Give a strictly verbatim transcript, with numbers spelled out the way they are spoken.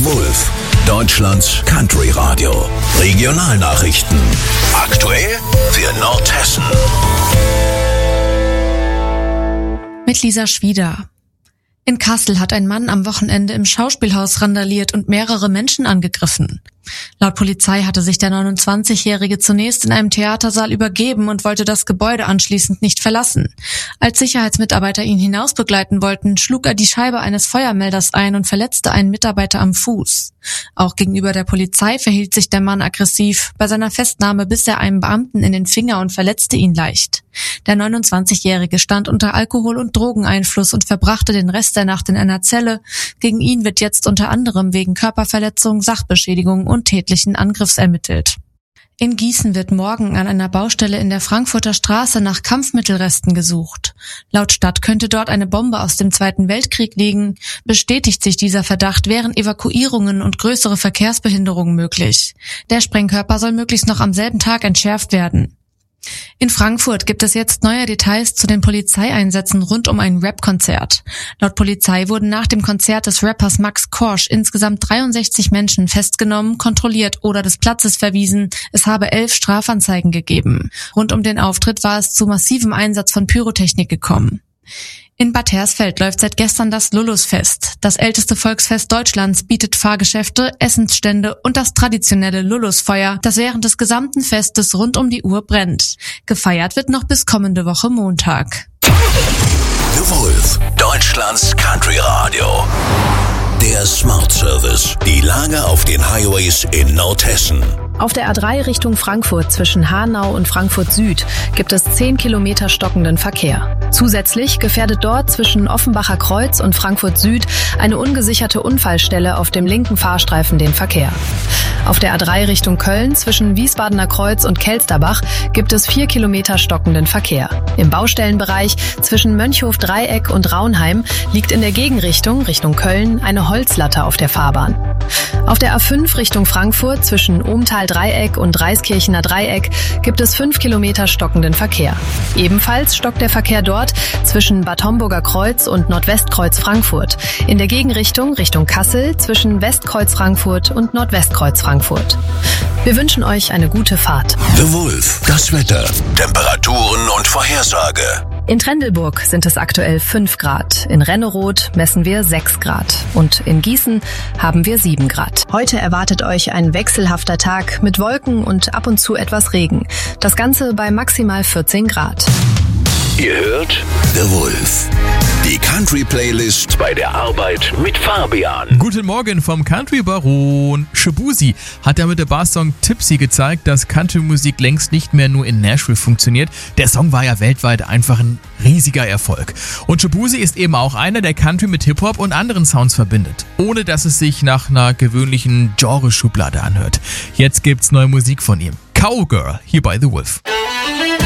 Wolf, Deutschlands Country-Radio. Regionalnachrichten. Aktuell für Nordhessen. Mit Lisa Schwieder. In Kassel hat ein Mann am Wochenende im Schauspielhaus randaliert und mehrere Menschen angegriffen. Laut Polizei hatte sich der neunundzwanzigjährige zunächst in einem Theatersaal übergeben und wollte das Gebäude anschließend nicht verlassen. Als Sicherheitsmitarbeiter ihn hinausbegleiten wollten, schlug er die Scheibe eines Feuermelders ein und verletzte einen Mitarbeiter am Fuß. Auch gegenüber der Polizei verhielt sich der Mann aggressiv. Bei seiner Festnahme biss er einem Beamten in den Finger und verletzte ihn leicht. Der neunundzwanzigjährige stand unter Alkohol- und Drogeneinfluss und verbrachte den Rest der Nacht in einer Zelle. Gegen ihn wird jetzt unter anderem wegen Körperverletzung, Sachbeschädigung und tätlichen Angriffs ermittelt. In Gießen wird morgen an einer Baustelle in der Frankfurter Straße nach Kampfmittelresten gesucht. Laut Stadt könnte dort eine Bombe aus dem Zweiten Weltkrieg liegen. Bestätigt sich dieser Verdacht, wären Evakuierungen und größere Verkehrsbehinderungen möglich. Der Sprengkörper soll möglichst noch am selben Tag entschärft werden. In Frankfurt gibt es jetzt neue Details zu den Polizeieinsätzen rund um ein Rap-Konzert. Laut Polizei wurden nach dem Konzert des Rappers Max Korsch insgesamt dreiundsechzig Menschen festgenommen, kontrolliert oder des Platzes verwiesen. Es habe elf Strafanzeigen gegeben. Rund um den Auftritt war es zu massivem Einsatz von Pyrotechnik gekommen. In Bad Hersfeld läuft seit gestern das Lullusfest. Das älteste Volksfest Deutschlands bietet Fahrgeschäfte, Essensstände und das traditionelle Lullusfeuer, das während des gesamten Festes rund um die Uhr brennt. Gefeiert wird noch bis kommende Woche Montag. The Wolf, Deutschlands Country-Radio. Der Smart Service. Die Lage auf den Highways in Nordhessen. Auf der A drei Richtung Frankfurt zwischen Hanau und Frankfurt Süd gibt es zehn Kilometer stockenden Verkehr. Zusätzlich gefährdet dort zwischen Offenbacher Kreuz und Frankfurt Süd eine ungesicherte Unfallstelle auf dem linken Fahrstreifen den Verkehr. Auf der A drei Richtung Köln zwischen Wiesbadener Kreuz und Kelsterbach gibt es vier Kilometer stockenden Verkehr. Im Baustellenbereich zwischen Mönchhof-Dreieck und Raunheim liegt in der Gegenrichtung Richtung Köln eine Holzlatte auf der Fahrbahn. Auf der A fünf Richtung Frankfurt zwischen Ohmtal-Dreieck und Reiskirchener Dreieck gibt es fünf Kilometer stockenden Verkehr. Ebenfalls stockt der Verkehr dort zwischen Bad Homburger Kreuz und Nordwestkreuz Frankfurt. In der Gegenrichtung Richtung Kassel zwischen Westkreuz Frankfurt und Nordwestkreuz Frankfurt. Wir wünschen euch eine gute Fahrt. The Wolf, das Wetter, Temperaturen und Vorhersage. In Trendelburg sind es aktuell fünf Grad. In Renneroth messen wir sechs Grad. Und in Gießen haben wir sieben Grad. Heute erwartet euch ein wechselhafter Tag mit Wolken und ab und zu etwas Regen. Das Ganze bei maximal vierzehn Grad. Ihr hört The Wolf. Die Country-Playlist bei der Arbeit mit Fabian. Guten Morgen vom Country-Baron. Shaboozey hat ja mit der Barsong Tipsy gezeigt, dass Country-Musik längst nicht mehr nur in Nashville funktioniert. Der Song war ja weltweit einfach ein riesiger Erfolg. Und Shaboozey ist eben auch einer, der Country mit Hip-Hop und anderen Sounds verbindet, ohne dass es sich nach einer gewöhnlichen Genre-Schublade anhört. Jetzt gibt's neue Musik von ihm. Cowgirl, hier bei The Wolf.